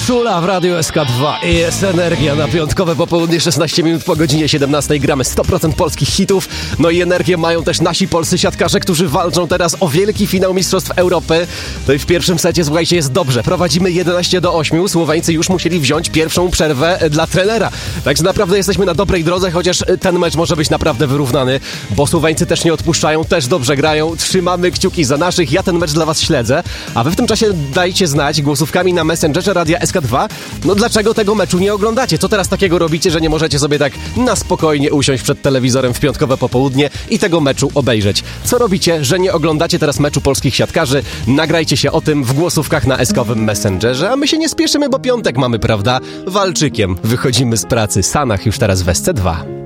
Ursula w Radiu SK2 i jest energia na piątkowe popołudnie, 16 minut po godzinie 17. Gramy 100% polskich hitów. No i energię mają też nasi polscy siatkarze, którzy walczą teraz o wielki finał Mistrzostw Europy. No i w pierwszym secie, słuchajcie, jest dobrze. Prowadzimy 11-8. Słoweńcy już musieli wziąć pierwszą przerwę dla trenera. Także naprawdę jesteśmy na dobrej drodze, chociaż ten mecz może być naprawdę wyrównany, bo Słoweńcy też nie odpuszczają, też dobrze grają. Trzymamy kciuki za naszych. Ja ten mecz dla was śledzę, a wy w tym czasie dajcie znać głosówkami na Messengerze Radia SK2, no dlaczego tego meczu nie oglądacie? Co teraz takiego robicie, że nie możecie sobie tak na spokojnie usiąść przed telewizorem w piątkowe popołudnie i tego meczu obejrzeć? Co robicie, że nie oglądacie teraz meczu polskich siatkarzy? Nagrajcie się o tym w głosówkach na SK-owym Messengerze, a my się nie spieszymy, bo piątek mamy, prawda? Walczykiem wychodzimy z pracy. Sanach już teraz w SC2.